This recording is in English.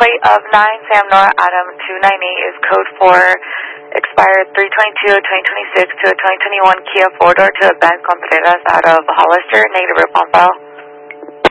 plate of 9 Sam Nora Adam 298 is code 4, expired 3/22/2026 to a 2021 Kia 4-door to Advanced Contreras out of Hollister, negative rip on file.